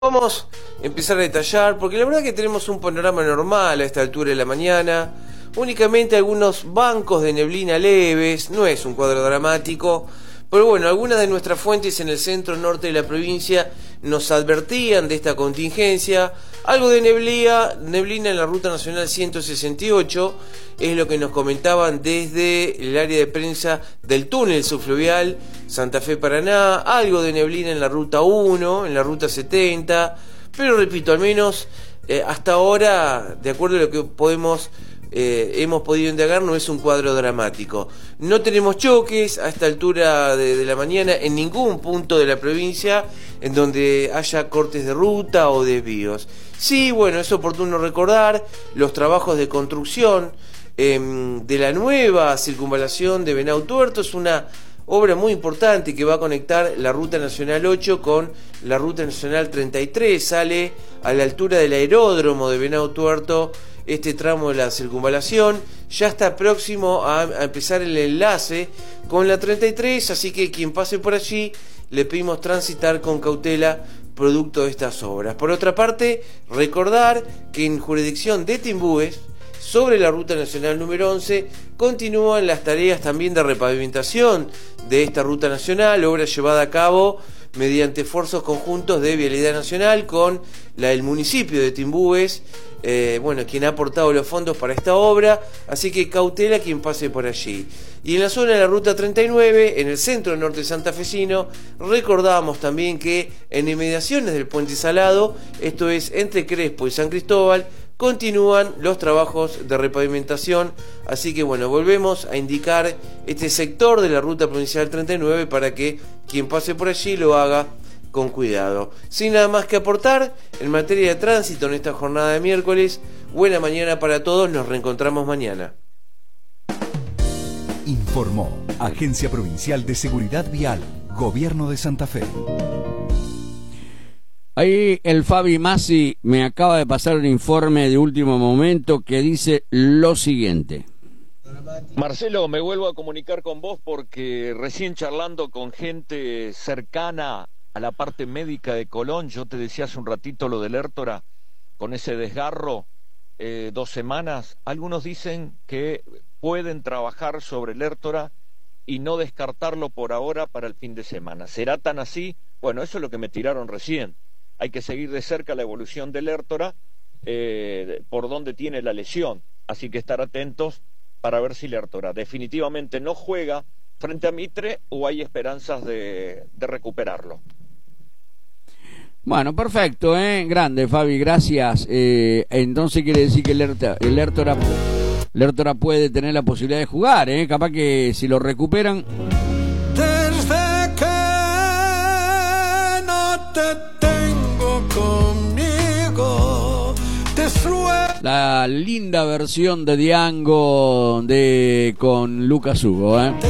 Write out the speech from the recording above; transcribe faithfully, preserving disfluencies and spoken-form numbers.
Vamos a empezar a detallar, porque la verdad que tenemos un panorama normal a esta altura de la mañana, únicamente algunos bancos de neblina leves, no es un cuadro dramático, pero bueno, algunas de nuestras fuentes en el centro norte de la provincia nos advertían de esta contingencia. Algo de neblina, neblina en la ruta nacional ciento sesenta y ocho, es lo que nos comentaban desde el área de prensa del túnel subfluvial Santa Fe Paraná. Algo de neblina en la ruta uno, en la ruta setenta, pero repito, al menos eh, hasta ahora, de acuerdo a lo que podemos eh, hemos podido indagar, no es un cuadro dramático. No tenemos choques a esta altura de, de la mañana en ningún punto de la provincia en donde haya cortes de ruta o desvíos. Sí, bueno, es oportuno recordar los trabajos de construcción eh, de la nueva circunvalación de Venado Tuerto. Es una obra muy importante que va a conectar la Ruta Nacional ocho con la Ruta Nacional treinta y tres. Sale a la altura del aeródromo de Venado Tuerto este tramo de la circunvalación. Ya está próximo a, a empezar el enlace con la treinta y tres, así que quien pase por allí le pedimos transitar con cautela producto de estas obras. Por otra parte, recordar que en jurisdicción de Timbúes, sobre la Ruta Nacional número once, continúan las tareas también de repavimentación de esta ruta nacional, obra llevada a cabo mediante esfuerzos conjuntos de Vialidad Nacional con la del municipio de Timbúes, eh, bueno, quien ha aportado los fondos para esta obra, así que cautela quien pase por allí. Y en la zona de la Ruta treinta y nueve, en el centro norte santafesino, recordamos también que en inmediaciones del Puente Salado, esto es entre Crespo y San Cristóbal, continúan los trabajos de repavimentación, así que bueno, volvemos a indicar este sector de la Ruta Provincial treinta y nueve para que quien pase por allí lo haga con cuidado. Sin nada más que aportar en materia de tránsito en esta jornada de miércoles, buena mañana para todos, nos reencontramos mañana. Informó Agencia Provincial de Seguridad Vial, Gobierno de Santa Fe. Ahí el Fabi Masi me acaba de pasar un informe de último momento que dice lo siguiente. Marcelo, me vuelvo a comunicar con vos porque recién charlando con gente cercana a la parte médica de Colón, yo te decía hace un ratito lo del Lertora, con ese desgarro, eh, dos semanas, algunos dicen que pueden trabajar sobre el Lertora y no descartarlo por ahora para el fin de semana. ¿Será tan así? Bueno, eso es lo que me tiraron recién. Hay que seguir de cerca la evolución del Lertora, eh, por donde tiene la lesión. Así que estar atentos para ver si Lertora definitivamente no juega frente a Mitre o hay esperanzas de, de recuperarlo. Bueno, perfecto, ¿eh? Grande, Fabi, gracias. Eh, entonces quiere decir que el Lertora, el Lertora, Lertora puede tener la posibilidad de jugar, ¿eh? Capaz que si lo recuperan... Desde que no te tengo conmigo, te suelto. La linda versión de Diango de con Lucas Hugo, ¿eh?